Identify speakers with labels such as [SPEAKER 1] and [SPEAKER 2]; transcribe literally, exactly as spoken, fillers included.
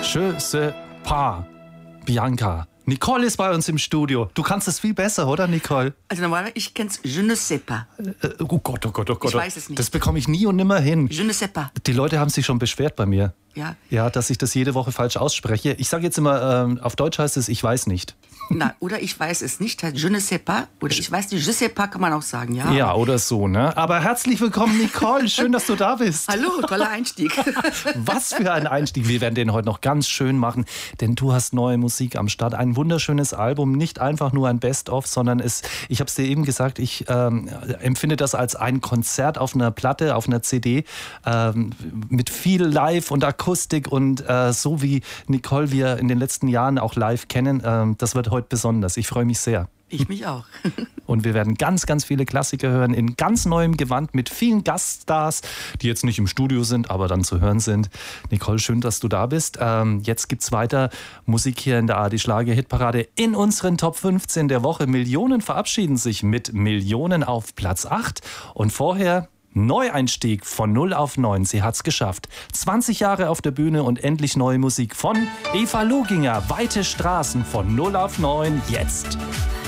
[SPEAKER 1] Je sais pas, Bianca. Nicole ist bei uns im Studio. Du kannst es viel besser, oder Nicole?
[SPEAKER 2] Also normalerweise, ich kenn's Je ne sais pas.
[SPEAKER 1] Äh, oh Gott, oh Gott, oh Gott.
[SPEAKER 2] Ich weiß es nicht.
[SPEAKER 1] Das bekomme ich nie und nimmer hin.
[SPEAKER 2] Je ne sais pas.
[SPEAKER 1] Die Leute haben sich schon beschwert bei mir.
[SPEAKER 2] Ja.
[SPEAKER 1] Ja, dass ich das jede Woche falsch ausspreche. Ich sage jetzt immer, ähm, auf Deutsch heißt es, ich weiß nicht.
[SPEAKER 2] Na, oder ich weiß es nicht, heißt Je ne sais pas. Oder ich weiß nicht, Je sais pas kann man auch sagen, ja.
[SPEAKER 1] Ja, oder so, ne? Aber herzlich willkommen, Nicole. Schön, dass du da bist.
[SPEAKER 2] Hallo, toller Einstieg.
[SPEAKER 1] Was für ein Einstieg. Wir werden den heute noch ganz schön machen, denn du hast neue Musik am Start. Ein wunderschönes Album, nicht einfach nur ein Best-of, sondern es, ich habe es dir eben gesagt, ich ähm, empfinde das als ein Konzert auf einer Platte, auf einer C D, ähm, mit viel Live und Akustik und äh, so wie Nicole wir in den letzten Jahren auch live kennen, ähm, das wird heute besonders. Ich freue mich sehr.
[SPEAKER 2] Ich mich auch.
[SPEAKER 1] Und wir werden ganz, ganz viele Klassiker hören, in ganz neuem Gewand mit vielen Gaststars, die jetzt nicht im Studio sind, aber dann zu hören sind. Nicole, schön, dass du da bist. Ähm, jetzt gibt's weiter Musik hier in der A R D Schlager Hitparade in unseren Top fünfzehn der Woche. Millionen verabschieden sich mit Millionen auf Platz acht. Und vorher Neueinstieg von null auf neun. Sie hat's geschafft. zwanzig Jahre auf der Bühne und endlich neue Musik von Eva Loginger. Weite Straßen von null auf neun jetzt.